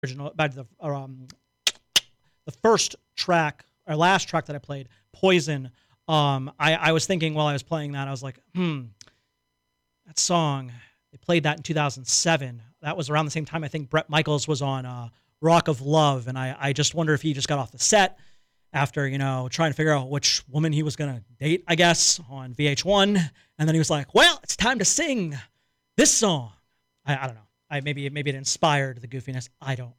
original, by the first track or last track that I played, Poison. I was thinking while I was playing that, I was like, that song, they played that in 2007. That was around the same time I think Bret Michaels was on Rock of Love, and I just wonder if he just got off the set after, trying to figure out which woman he was going to date, I guess, on VH1, and then he was like, well, it's time to sing this song. I don't know. Maybe it inspired the goofiness. I don't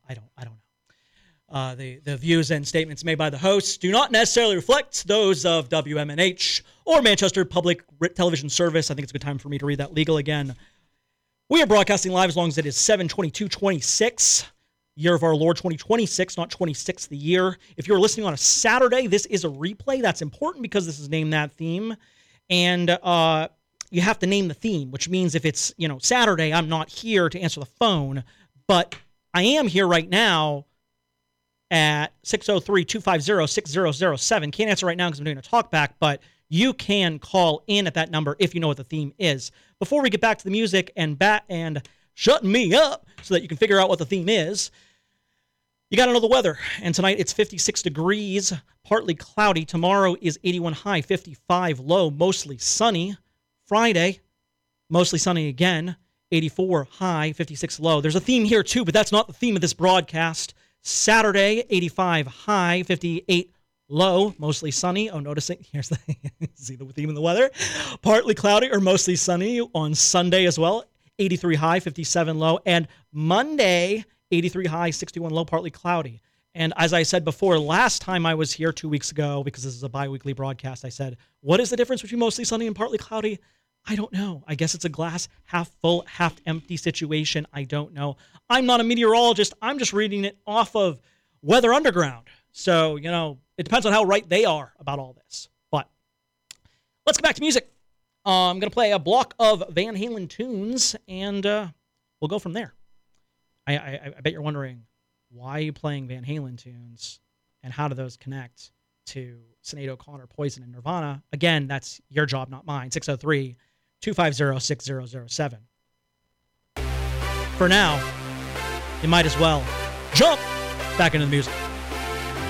know. The views and statements made by the hosts do not necessarily reflect those of WMNH or Manchester Public Television Service. I think it's a good time for me to read that legal again. We are broadcasting live as long as it is 7/22/26, year of our Lord 2026, not 26 the year. If you're listening on a Saturday, this is a replay. That's important because this is named that theme. And you have to name the theme, which means if it's, Saturday, I'm not here to answer the phone, but I am here right now at 603-250-6007. Can't answer right now because I'm doing a talkback, but you can call in at that number if you know what the theme is. Before we get back to the music and shut me up so that you can figure out what the theme is, you got to know the weather. And tonight it's 56 degrees, partly cloudy. Tomorrow is 81 high, 55 low, mostly sunny. Friday, mostly sunny again, 84 high, 56 low. There's a theme here too, but that's not the theme of this broadcast. Saturday, 85 high, 58 low, mostly sunny. Oh, noticing, here's the see the theme of the weather. Partly cloudy or mostly sunny on Sunday as well, 83 high, 57 low. And Monday, 83 high, 61 low, partly cloudy. And as I said before, last time I was here 2 weeks ago, because this is a bi-weekly broadcast, I said, what is the difference between mostly sunny and partly cloudy? I don't know. I guess it's a glass half full, half empty situation. I don't know. I'm not a meteorologist. I'm just reading it off of Weather Underground. So, it depends on how right they are about all this. But let's get back to music. I'm going to play a block of Van Halen tunes, and we'll go from there. I bet you're wondering, why are you playing Van Halen tunes, and how do those connect to Sinead O'Connor, Poison, and Nirvana? Again, that's your job, not mine. 603-250-6007. For now, you might as well jump back into the music.